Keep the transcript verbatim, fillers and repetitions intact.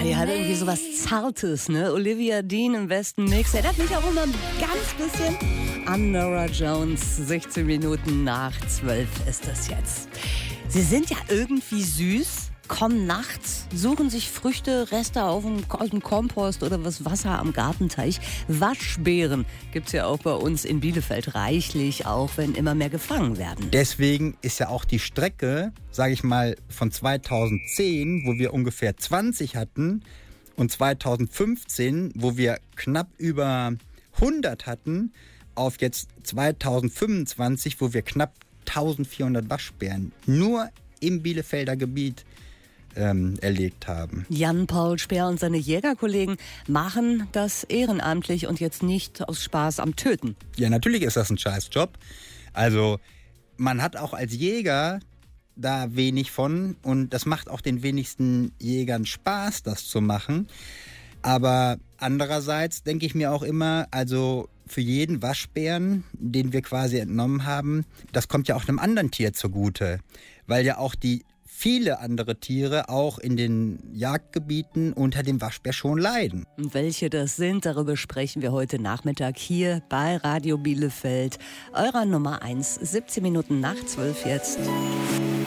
die hat irgendwie so was Zartes, ne? Olivia Dean im besten Mix. Erinnert mich auch immer ein ganz bisschen an Norah Jones. sechzehn Minuten nach zwölf ist das jetzt. Sie sind ja irgendwie süß, kommen nachts, suchen sich Früchte, Reste auf dem, aus dem Kompost oder was Wasser am Gartenteich. Waschbären gibt's ja auch bei uns in Bielefeld reichlich, auch wenn immer mehr gefangen werden. Deswegen ist ja auch die Strecke, sage ich mal, von zweitausendzehn, wo wir ungefähr zwanzig hatten, und zweitausendfünfzehn, wo wir knapp über hundert hatten, auf jetzt zweitausendfünfundzwanzig, wo wir knapp eintausendvierhundert Waschbären nur im Bielefelder Gebiet ähm, erlegt haben. Jan-Paul Speer und seine Jägerkollegen machen das ehrenamtlich und jetzt nicht aus Spaß am Töten. Ja, natürlich ist das ein Scheißjob. Also man hat auch als Jäger da wenig von und das macht auch den wenigsten Jägern Spaß, das zu machen. Aber andererseits denke ich mir auch immer, also für jeden Waschbären, den wir quasi entnommen haben, das kommt ja auch einem anderen Tier zugute. Weil ja auch die viele andere Tiere auch in den Jagdgebieten unter dem Waschbär schon leiden. Und welche das sind, darüber sprechen wir heute Nachmittag hier bei Radio Bielefeld. Eurer Nummer eins, siebzehn Minuten nach zwölf jetzt.